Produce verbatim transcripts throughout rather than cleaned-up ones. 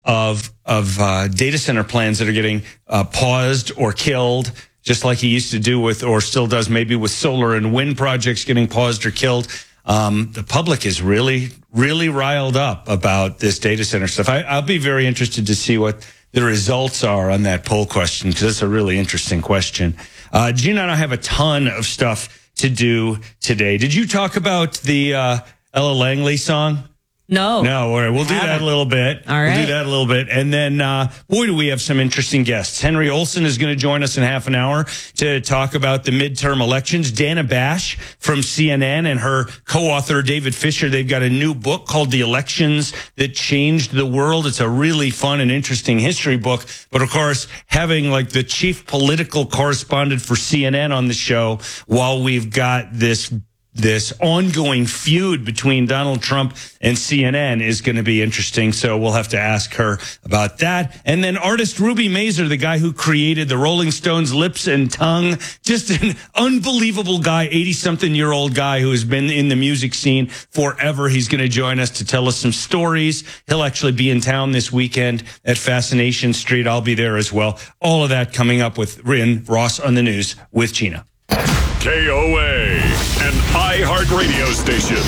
of of uh, data center plans that are getting uh, paused or killed, just like he used to do with, or still does maybe with solar and wind projects getting paused or killed. Um, the public is really, really riled up about this data center stuff. I, I'll be very interested to see what the results are on that poll question, because it's a really interesting question. Uh, Gina and I have a ton of stuff to do today. Did you talk about the uh, Ella Langley song? No. No, all right. We'll do that a little bit. All right. We'll do that a little bit. And then, uh, boy, do we have some interesting guests. Henry Olsen is going to join us in half an hour to talk about the midterm elections. Dana Bash from C N N and her co-author, David Fisher, they've got a new book called The Elections That Changed the World. It's a really fun and interesting history book. But, of course, having, like, the chief political correspondent for C N N on the show while we've got this This ongoing feud between Donald Trump and C N N is going to be interesting. So we'll have to ask her about that. And then artist Ruby Mazer, the guy who created the Rolling Stones' Lips and Tongue, just an unbelievable guy, eighty-something-year-old guy who has been in the music scene forever. He's going to join us to tell us some stories. He'll actually be in town this weekend at Fascination Street. I'll be there as well. All of that coming up with in Ross on the News with Gina. K O A, an iHeartRadio station.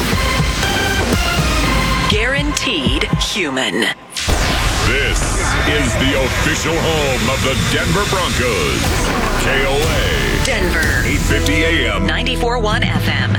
Guaranteed human. This is the official home of the Denver Broncos. K O A. Denver. eight fifty A M. ninety-four point one F M.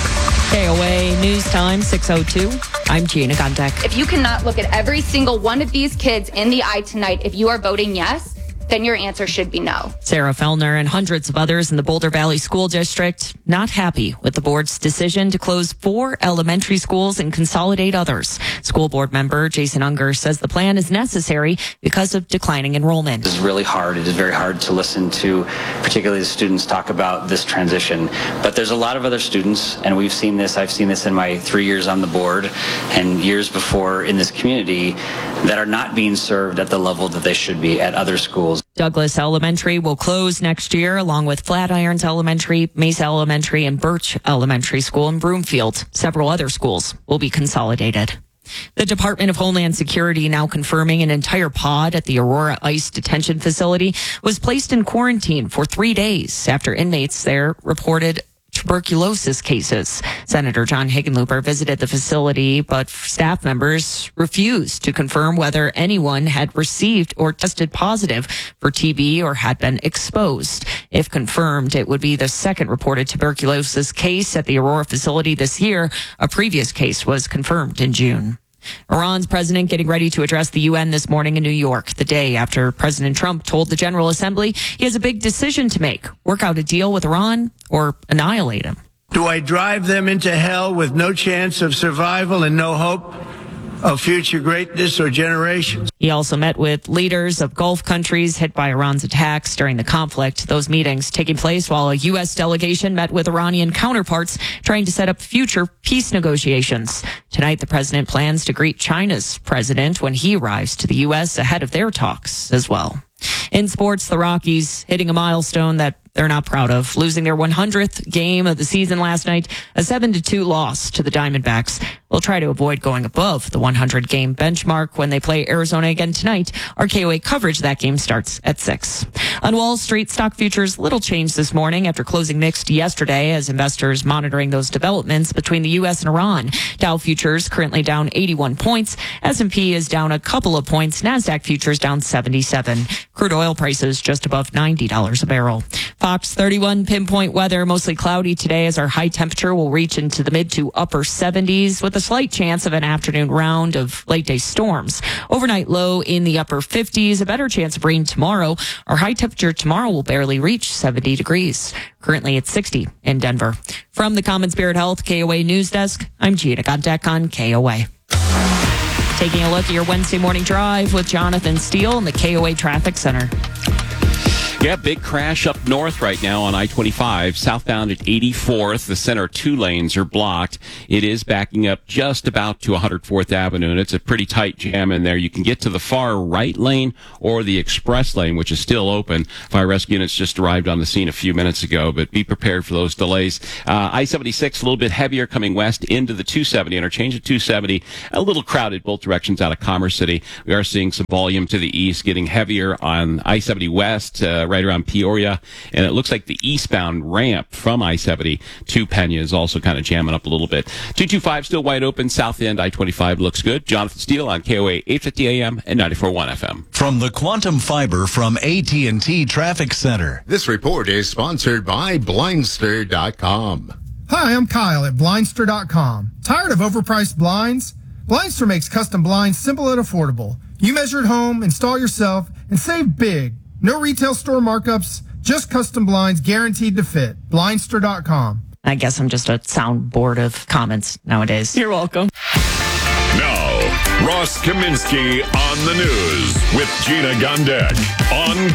K O A News Time, six oh two. I'm Gina Guntek. If you cannot look at every single one of these kids in the eye tonight, if you are voting yes, then your answer should be no. Sarah Fellner and hundreds of others in the Boulder Valley School District not happy with the board's decision to close four elementary schools and consolidate others. School board member Jason Unger says the plan is necessary because of declining enrollment. It is really hard. It is very hard to listen to, particularly the students talk about this transition. But there's a lot of other students, and we've seen this. I've seen this in my three years on the board and years before in this community that are not being served at the level that they should be at other schools. Douglas Elementary will close next year, along with Flatirons Elementary, Mesa Elementary, and Birch Elementary School in Broomfield. Several other schools will be consolidated. The Department of Homeland Security now confirming an entire pod at the Aurora ICE detention facility was placed in quarantine for three days after inmates there reported tuberculosis cases. Senator John Hickenlooper visited the facility, but staff members refused to confirm whether anyone had received or tested positive for T B or had been exposed. If confirmed, it would be the second reported tuberculosis case at the Aurora facility this year. A previous case was confirmed in June. Iran's president getting ready to address the U N this morning in New York, the day after President Trump told the General Assembly he has a big decision to make, work out a deal with Iran or annihilate him. Do I drive them into hell with no chance of survival and no hope of future greatness or generations? He also met with leaders of Gulf countries hit by Iran's attacks during the conflict. Those meetings taking place while a U S delegation met with Iranian counterparts trying to set up future peace negotiations. Tonight, the president plans to greet China's president when he arrives to the U S ahead of their talks as well. In sports, the Rockies hitting a milestone that they're not proud of, losing their one hundredth game of the season last night, a seven to two loss to the Diamondbacks. They'll try to avoid going above the one hundred game benchmark when they play Arizona again tonight. Our K O A coverage of that game starts at six. On Wall Street, stock futures little change this morning after closing mixed yesterday as investors monitoring those developments between the U S and Iran. Dow futures currently down eighty-one points. S and P is down a couple of points. NASDAQ futures down seventy-seven. Crude oil prices just above ninety dollars a barrel. Fox thirty-one pinpoint weather, mostly cloudy today as our high temperature will reach into the mid to upper seventies with a slight chance of an afternoon round of late day storms. Overnight low in the upper fifties, a better chance of rain tomorrow. Our high temperature tomorrow will barely reach seventy degrees. Currently it's sixty in Denver. From the Common Spirit Health K O A News Desk, I'm Gina Guntek on K O A. Taking a look at your Wednesday morning drive with Jonathan Steele in the K O A Traffic Center. Yeah, big crash up north right now on I twenty-five, southbound at eighty-fourth. The center two lanes are blocked. It is backing up just about to one hundred fourth Avenue, and it's a pretty tight jam in there. You can get to the far right lane or the express lane, which is still open. Fire rescue units just arrived on the scene a few minutes ago, but be prepared for those delays. Uh, I seventy-six, a little bit heavier coming west into the two seventy, interchange at two seventy. A little crowded both directions out of Commerce City. We are seeing some volume to the east, getting heavier on I seventy west, uh, right around Peoria, and it looks like the eastbound ramp from I seventy to Pena is also kind of jamming up a little bit. two twenty-five still wide open, south end I twenty-five looks good. Jonathan Steele on K O A eight fifty A M and ninety-four point one F M. From the Quantum Fiber from A T and T Traffic Center. This report is sponsored by Blindster dot com. Hi, I'm Kyle at Blindster dot com. Tired of overpriced blinds? Blindster makes custom blinds simple and affordable. You measure at home, install yourself, and save big. No retail store markups, just custom blinds guaranteed to fit. Blindster dot com. I guess I'm just a soundboard of comments nowadays. You're welcome. Now, Ross Kaminsky on the news with Gina Gondek on